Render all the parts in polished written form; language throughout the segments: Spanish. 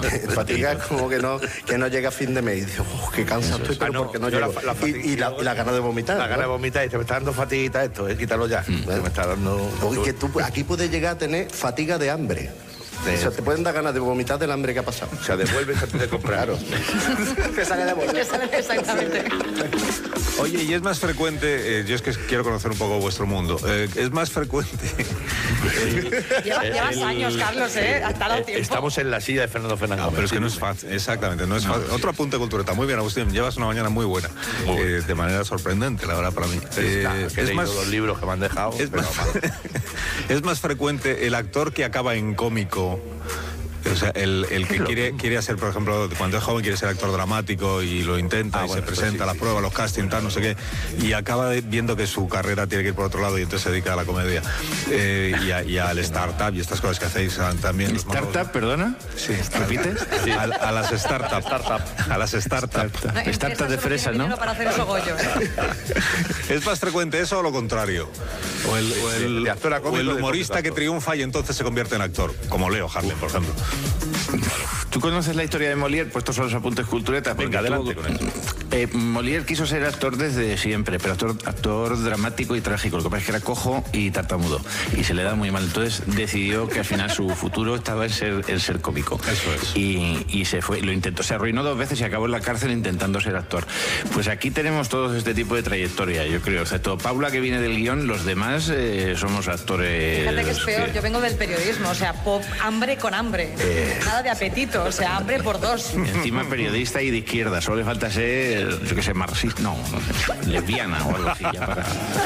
Fatiga es como que no llega a fin de mes. Y dice, qué cansado estoy, pero porque no llego. Y la gana de vomitar. La gana de vomitar, y te me está dando fatiguita esto, quítalo ya. Me está dando... Oye, que tú aquí puedes llegar a tener fatiga de hambre. O sea, te pueden dar ganas de vomitar del hambre que ha pasado. O sea, devuelves antes de comprar. Que sale de bolsa. Exactamente. Oye, y es más frecuente, yo es que quiero conocer un poco vuestro mundo, es más frecuente... Llevas años, Carlos, has tardado tiempo. Estamos en la silla de Fernando Fernández. No, pero es que no es fácil, exactamente, no es fácil. Otro apunte cultureta, muy bien, Agustín, llevas una mañana muy buena, de manera sorprendente, la verdad, para mí. Es más los libros que me han dejado. Es más frecuente el actor que acaba en cómico. O sea, el que quiere hacer, por ejemplo, cuando es joven quiere ser actor dramático y lo intenta y se presenta a las pruebas, los castings, tal, no sé qué, y acaba viendo que su carrera tiene que ir por otro lado y entonces se dedica a la comedia y al startup y estas cosas que hacéis también. ¿Startup, perdona? Sí. ¿Repites? Sí. A las startups. A las startups. Startup de fresas, ¿no? Para hacer esos gollos. ¿Es más frecuente eso o lo contrario? O el humorista que triunfa y entonces se convierte en actor, como Leo Harlem, por ejemplo. ¿Tú conoces la historia de Molière? Pues estos son los apuntes culturetas. Venga, adelante con eso. Molière quiso ser actor desde siempre, pero actor dramático y trágico. Lo que pasa es que era cojo y tartamudo y se le da muy mal. Entonces decidió que al final su futuro estaba en ser cómico. Eso es. Y se fue, lo intentó, se arruinó 2 veces y acabó en la cárcel intentando ser actor. Pues aquí tenemos todos este tipo de trayectoria, yo creo. Excepto Paula, que viene del guión, los demás somos actores. Fíjate que es peor, yo vengo del periodismo, o sea, hambre con hambre. Nada de apetito, o sea, hambre por 2. Encima periodista y de izquierda, solo le falta ser, yo qué sé, marxista, no, lesbiana o algo así, ya para...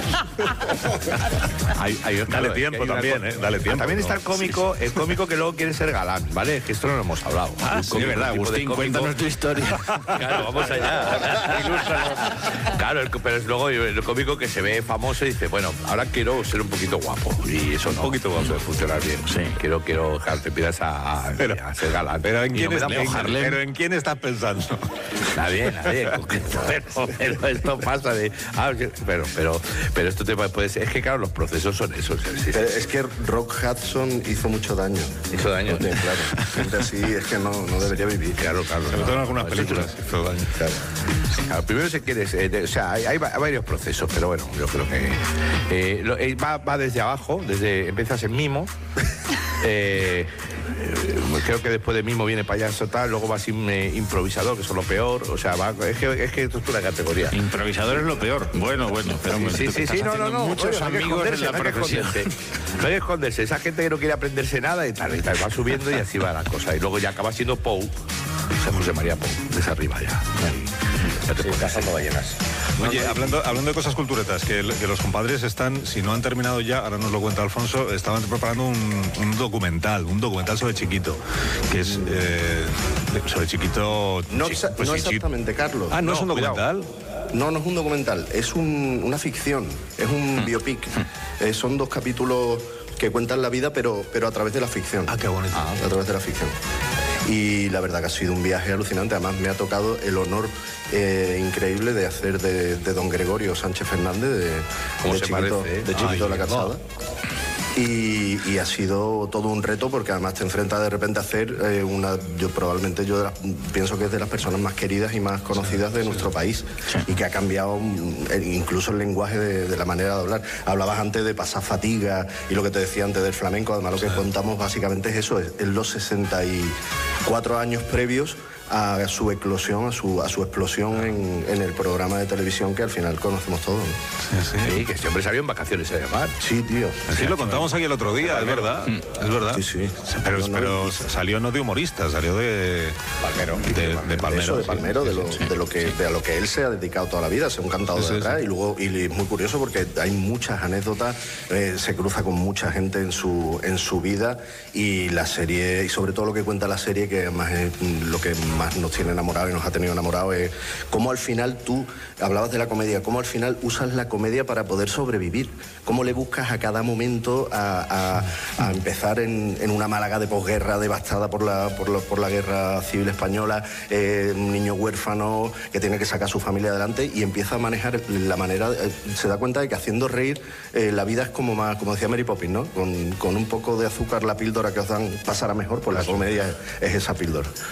Dale tiempo también, dale tiempo. También está el cómico que luego quiere ser galán, ¿vale? Que esto no lo hemos hablado. Sí, es verdad, Agustín, cuéntanos tu historia. Claro, vamos allá. Ilústranos. Claro, pero es luego el cómico que se ve famoso y dice, bueno, ahora quiero ser un poquito guapo. Y eso un poquito guapo puede funcionar bien. Sí. Quiero claro, te empiezas a ser galán. Pero ¿en quién estás pensando? Nadie. Pero esto pasa de... pero esto te puede ser... Es que claro, los procesos son esos. Sí. Es que Rock Hudson hizo mucho daño. Hizo daño. Sí, claro. Gente así es que no debería vivir. Claro. Sobre todo en algunas películas hizo daño. Claro, primero se quiere... o sea, hay varios procesos, pero bueno, yo creo que... va desde abajo, empiezas en mimo... creo que después de mimo viene payaso tal, luego vas improvisador, que eso es lo peor, o sea, es que esto es una categoría. Improvisador es lo peor. Bueno, pero sí, no, muchos amigos en la profesión. No hay que esconderse, esa gente que no quiere aprenderse nada y tal, va subiendo y así va la cosa, y luego ya acaba siendo Pou, o sea, José María Pou, desde arriba ya. Ya te puedes cazando ballenas. Oye, hablando de cosas culturetas, que los compadres están, si no han terminado ya, ahora nos lo cuenta Alfonso, estaban preparando un documental sobre Chiquito, que es sobre Chiquito... No exactamente, Carlos. Ah, ¿no es un documental? No es un documental, es una ficción, es un biopic. Son 2 capítulos que cuentan la vida, pero a través de la ficción. Ah, qué bonito. A través de la ficción. Y la verdad que ha sido un viaje alucinante. Además me ha tocado el honor increíble de hacer de don Gregorio Sánchez Fernández, de Chiquito la Calzada. Y ha sido todo un reto porque además te enfrentas de repente a hacer yo pienso que es de las personas más queridas y más conocidas de nuestro país y que ha cambiado incluso el lenguaje de la manera de hablar. Hablabas antes de pasar fatiga y lo que te decía antes del flamenco, además lo que contamos básicamente es eso, es los 64 años previos a su eclosión, a su explosión en el programa de televisión que al final conocemos todos, ¿no? Sí, que siempre salió en vacaciones a llamar. Sí, tío. Sí, lo contamos aquí el otro día, es verdad. Es verdad. Sí. Pero salió no de humorista, salió de Palmero. De Palmero. De Palmero, de lo que él se ha dedicado toda la vida, ser un cantador de atrás. Y luego, y es muy curioso porque hay muchas anécdotas, se cruza con mucha gente en su vida, y la serie, y sobre todo lo que cuenta la serie, que además es lo que más nos tiene enamorados y nos ha tenido enamorados, es cómo al final tú, hablabas de la comedia, cómo al final usas la comedia para poder sobrevivir, cómo le buscas a cada momento a empezar en una Málaga de posguerra devastada por la guerra civil española, un niño huérfano que tiene que sacar a su familia adelante, y empieza a manejar la manera, se da cuenta de que haciendo reír la vida es como más, como decía Mary Poppins, ¿no? Con un poco de azúcar, la píldora que os dan pasará mejor, pues la comedia es esa píldora.